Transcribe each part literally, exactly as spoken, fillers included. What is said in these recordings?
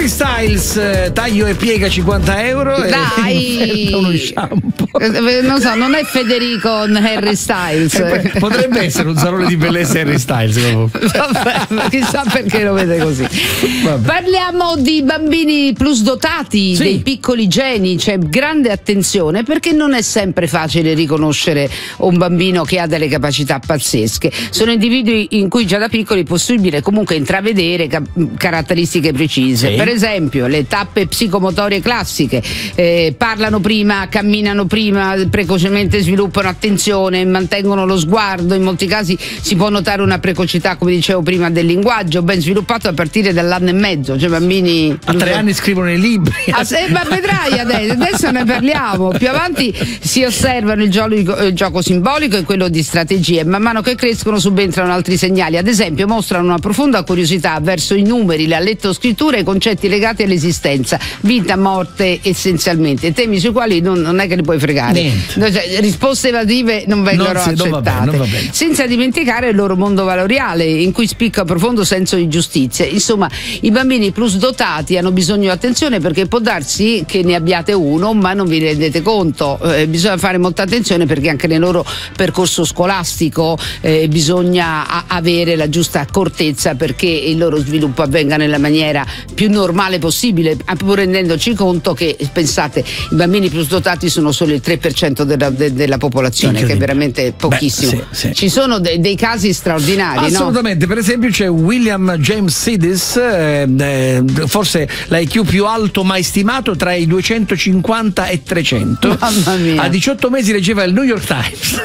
Harry Styles, taglio e piega cinquanta euro. Dai, e uno shampoo. Non so, non è Federico Harry Styles. Eh, potrebbe essere un salone di bellezza Harry Styles. Vabbè, chissà perché lo vede così. Vabbè. Parliamo di bambini plus dotati, sì. dei piccoli geni. C'è grande attenzione perché non è sempre facile riconoscere un bambino che ha delle capacità pazzesche. Sono individui in cui già da piccoli è possibile comunque intravedere ca- caratteristiche precise. Sì. Per esempio le tappe psicomotorie classiche, eh, parlano prima, camminano prima, precocemente sviluppano attenzione, mantengono lo sguardo. In molti casi si può notare una precocità, come dicevo prima, del linguaggio ben sviluppato a partire dall'anno e mezzo. Cioè bambini a tre anni scrivono i libri. Ah, se, ma vedrai adesso, adesso ne parliamo. Più avanti si osservano il gioco, il gioco simbolico e quello di strategia, e man mano che crescono subentrano altri segnali. Ad esempio mostrano una profonda curiosità verso i numeri, la lettoscrittura e i concetti legati all'esistenza, vita, morte essenzialmente, temi sui quali non, non è che li puoi fregare. No, cioè, risposte evasive non vengono non si, accettate. Non va bene, non va bene. Senza dimenticare il loro mondo valoriale, in cui spicca un profondo senso di giustizia. Insomma, i bambini plus dotati hanno bisogno di attenzione, perché può darsi che ne abbiate uno ma non vi rendete conto. Eh, bisogna fare molta attenzione perché anche nel loro percorso scolastico eh, bisogna a- avere la giusta accortezza perché il loro sviluppo avvenga nella maniera più normale possibile, pur rendendoci conto che, pensate, i bambini plus dotati sono solo il tre per cento della, de- della popolazione, che è veramente pochissimo. Beh, sì, sì. Ci sono de- dei casi straordinari. Assolutamente, no? Per esempio c'è William James Sidis, eh, eh, forse l'I Q più alto mai stimato, tra i duecentocinquanta e trecento. Mamma mia. A diciotto mesi leggeva il New York Times.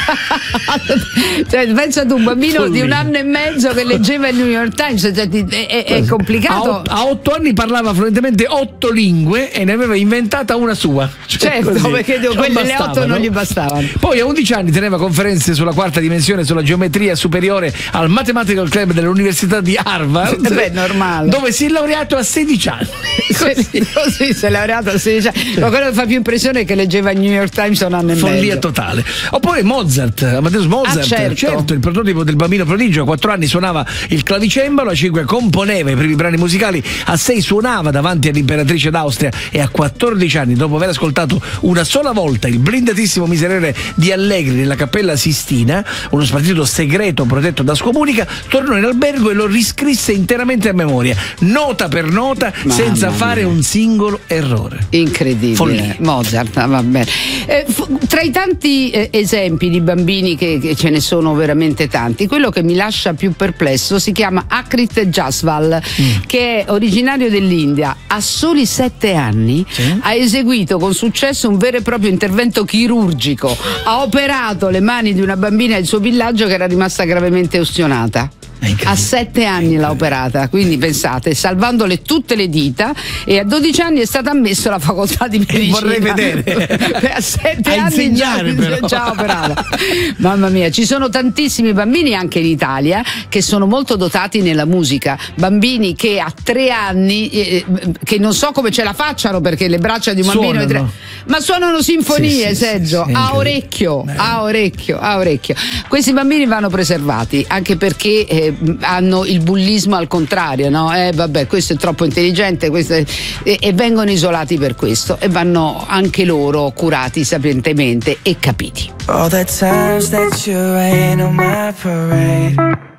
Cioè, pensa ad un bambino Follia. di un anno e mezzo che leggeva il New York Times, cioè, è, è, è complicato. A, a otto anni parlava fluentemente otto lingue e ne aveva inventata una sua. Cioè, certo, così. Perché non quelle le otto non gli bastavano. Poi a undici anni teneva conferenze sulla quarta dimensione, sulla geometria superiore al Mathematical Club dell'Università di Harvard. Beh, normale. Dove si è laureato a sedici anni. Così, così si è laureato a sedici anni. Ma quello che fa più impressione è che leggeva il New York Times a un anno e mezzo. Follia totale. Oppure Mozart, Amadeus Mozart, ah, certo. certo, il prototipo del bambino prodigio. A quattro anni suonava il clavicembalo, a cinque componeva i primi brani musicali, a sei suonava davanti all'imperatrice d'Austria e a quattordici anni, dopo aver ascoltato una sola volta il blindatissimo Miserere di Allegri nella Cappella Sistina, uno spartito segreto protetto da scomunica, tornò in albergo e lo riscrisse interamente a memoria, nota per nota, Mamma senza mia. fare un singolo errore. Incredibile. Follia. Mozart, va bene. Eh, f- tra i tanti eh, esempi di bambini che, che ce ne sono veramente tanti, quello che mi lascia più perplesso si chiama Akrit Jaswal, mm. che è originario dell'India. A soli sette anni sì. ha eseguito con successo un vero e proprio intervento chirurgico. Ha operato le mani di una bambina del suo villaggio che era rimasta gravemente ustionata. A sette anni l'ha operata, quindi pensate, salvandole tutte le dita, e a dodici anni è stata ammessa alla facoltà di medicina. Vorrei vedere. A sette anni già, già operata. Mamma mia, ci sono tantissimi bambini anche in Italia che sono molto dotati nella musica. Bambini che a tre anni, eh, che non so come ce la facciano perché le braccia di un bambino è tre, ma suonano sinfonie, sì, sì, Sergio, sì, sì, a orecchio, Beh. a orecchio, a orecchio. Questi bambini vanno preservati, anche perché eh, hanno il bullismo al contrario, no? Eh vabbè, questo è troppo intelligente, questo è, e, e vengono isolati per questo, e vanno anche loro curati sapientemente e capiti. All the times that you rain on my parade,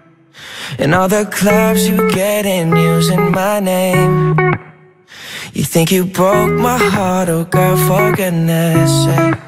and all the clubs you get in using my name. You think you broke my heart, oh girl, for goodness sake.